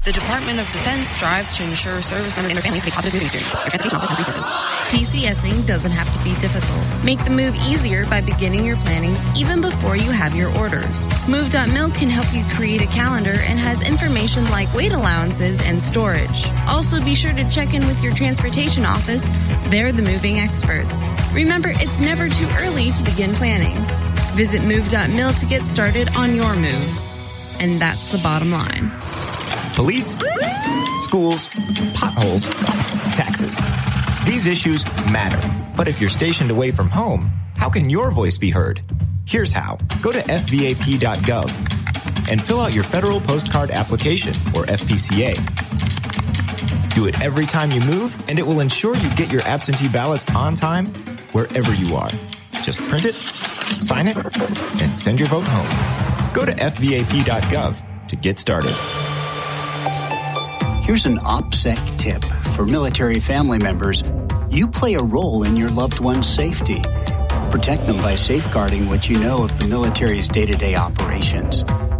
The Department of Defense strives to ensure service members and their families have a positive moving experience. Our transportation office has resources. PCSing doesn't have to be difficult. Make the move easier by beginning your planning even before you have your orders. Move.mil can help you create a calendar and has information like weight allowances and storage. Also, be sure to check in with your transportation office. They're the moving experts. Remember, it's never too early to begin planning. Visit move.mil to get started on your move. And that's the bottom line. Police, schools, potholes, taxes. These issues matter. But if you're stationed away from home, how can your voice be heard? Here's how. Go to fvap.gov and fill out your federal postcard application, or FPCA. Do it every time you move, and it will ensure you get your absentee ballots on time wherever you are. Just print it, sign it, and send your vote home. Go to fvap.gov to get started. Here's an OPSEC tip for military family members. You play a role in your loved one's safety. Protect them by safeguarding what you know of the military's day-to-day operations.